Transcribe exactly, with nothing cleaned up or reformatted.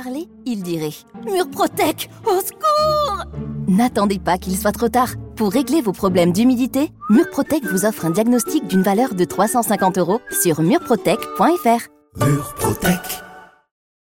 parler, il dirait « Murprotec, au secours !» N'attendez pas qu'il soit trop tard. Pour régler vos problèmes d'humidité, Murprotec vous offre un diagnostic d'une valeur de trois cent cinquante euros sur murprotec point f r. Murprotec.